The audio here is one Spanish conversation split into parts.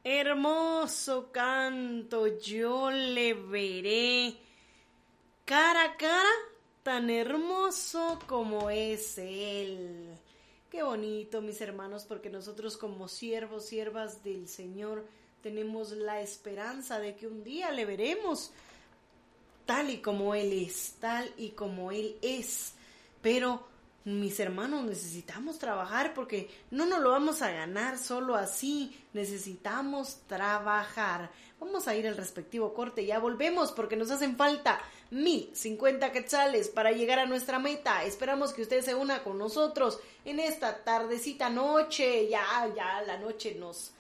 Hermoso canto, yo le veré cara a cara, tan hermoso como es Él. Qué bonito, mis hermanos, porque nosotros como siervos, siervas del Señor, tenemos la esperanza de que un día le veremos tal y como Él es, tal y como Él es. Pero mis hermanos, necesitamos trabajar porque no nos lo vamos a ganar solo así. Necesitamos trabajar. Vamos a ir al respectivo corte. Ya volvemos porque nos hacen falta 1,050 quetzales para llegar a nuestra meta. Esperamos que usted se una con nosotros en esta tardecita noche. Ya la noche nos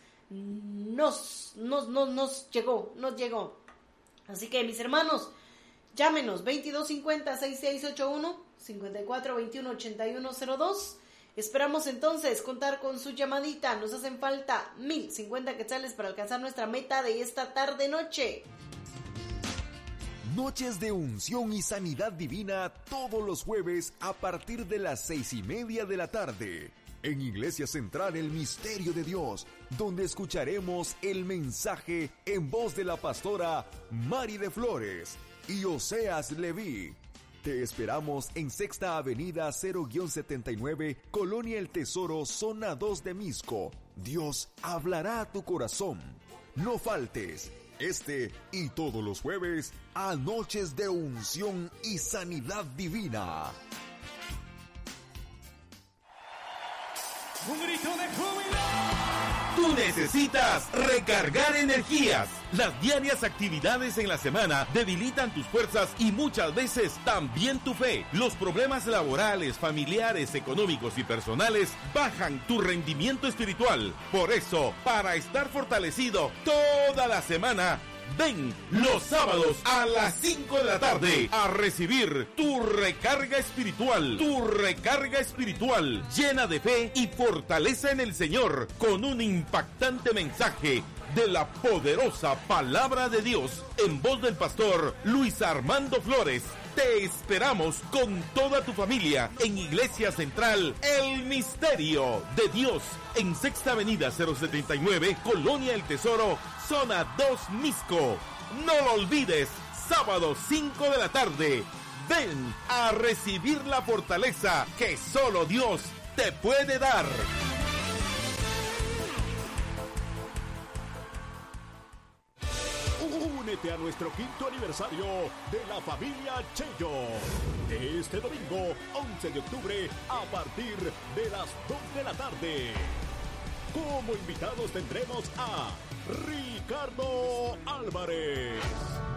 llegó. Así que mis hermanos, llámenos 2250-6681, 5421-8102. Esperamos entonces contar con su llamadita. Nos hacen falta 1,050 quetzales para alcanzar nuestra meta de esta tarde noche. Noches de unción y sanidad divina todos los jueves a partir de las 6:30 de la tarde. En Iglesia Central El Misterio de Dios, donde escucharemos el mensaje en voz de la pastora Mari de Flores y Oseas Leví. Te esperamos en Sexta Avenida 0-79, Colonia El Tesoro, Zona 2 de Misco. Dios hablará a tu corazón. No faltes. Este y todos los jueves a Noches de Unción y Sanidad Divina. ¡Un grito de júbilo! Tú necesitas recargar energías. Las diarias actividades en la semana debilitan tus fuerzas y muchas veces también tu fe. Los problemas laborales, familiares, económicos y personales bajan tu rendimiento espiritual. Por eso, para estar fortalecido toda la semana, ven los sábados a las 5 de la tarde a recibir tu recarga espiritual llena de fe y fortaleza en el Señor, con un impactante mensaje de la poderosa palabra de Dios en voz del pastor Luis Armando Flores. Te esperamos con toda tu familia en Iglesia Central El Misterio de Dios, en Sexta Avenida 079, Colonia El Tesoro, Zona 2 Misco. No lo olvides, sábado 5 de la tarde. Ven a recibir la fortaleza que solo Dios te puede dar. Únete a nuestro 5º aniversario de la familia Chello. Este domingo, 11 de octubre, a partir de las 2 de la tarde. Como invitados tendremos a Ricardo Álvarez,